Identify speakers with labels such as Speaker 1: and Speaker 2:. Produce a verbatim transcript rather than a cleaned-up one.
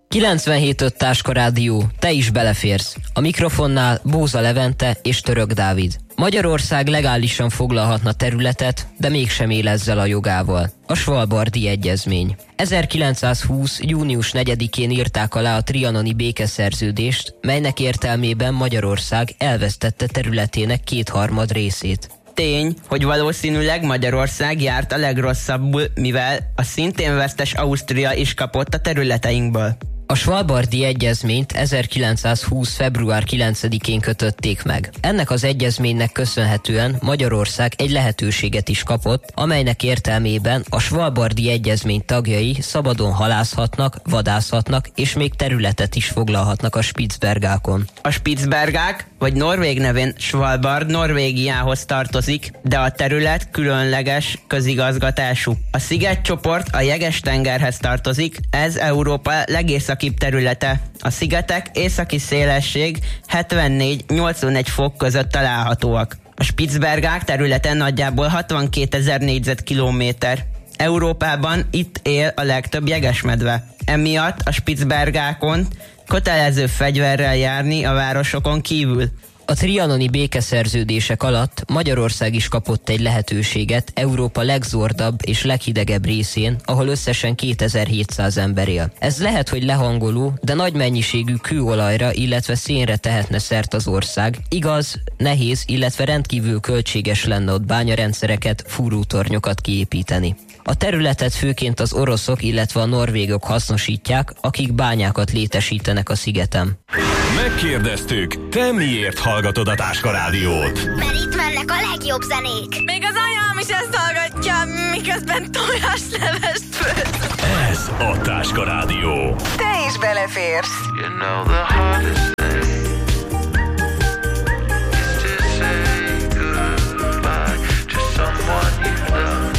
Speaker 1: kilencvenhét öt Táska Rádió, te is beleférsz. A mikrofonnál Bóza Levente és Török Dávid. Magyarország legálisan foglalhatna területet, de mégsem él ezzel a jogával. A Svalbardi Egyezmény. ezerkilencszázhúsz. június negyedikén írták alá a trianoni békeszerződést, melynek értelmében Magyarország elvesztette területének kétharmad részét.
Speaker 2: Tény, hogy valószínűleg Magyarország járt a legrosszabbul, mivel a szintén vesztes Ausztria is kapott a területeinkből.
Speaker 1: A Svalbardi Egyezményt ezerkilencszázhúsz. február kilencedikén kötötték meg. Ennek az egyezménynek köszönhetően Magyarország egy lehetőséget is kapott, amelynek értelmében a Svalbardi Egyezmény tagjai szabadon halászhatnak, vadászhatnak és még területet is foglalhatnak a Spitsbergákon.
Speaker 2: A Spitsbergák, vagy norvég nevén Svalbard Norvégiához tartozik, de a terület különleges közigazgatású. A szigetcsoport a Jeges-tengerhez tartozik, ez Európa legészakibb területe. A szigetek északi szélesség hetvennégy-nyolcvanegy fok között találhatóak. A Spitsbergák területe nagyjából hatvankétezer négyzetkilométer. Európában itt él a legtöbb jegesmedve. Emiatt a Spitsbergákon kötelező fegyverrel járni a városokon kívül.
Speaker 1: A trianoni békeszerződések alatt Magyarország is kapott egy lehetőséget Európa legzordabb és leghidegebb részén, ahol összesen kétezer-hétszáz ember él. Ez lehet, hogy lehangoló, de nagy mennyiségű kőolajra, illetve szénre tehetne szert az ország. Igaz, nehéz, illetve rendkívül költséges lenne ott bányarendszereket, fúrótornyokat kiépíteni. A területet főként az oroszok, illetve a norvégok hasznosítják, akik bányákat létesítenek a szigeten.
Speaker 3: Megkérdeztük, te miért hallgatod a Táska Rádiót?
Speaker 4: Mert itt mennek a legjobb zenék.
Speaker 5: Még az anyám is ezt hallgatja, miközben tojáslevest főz.
Speaker 3: Ez a Táska Rádió.
Speaker 5: Te is beleférsz.
Speaker 6: You know the hardest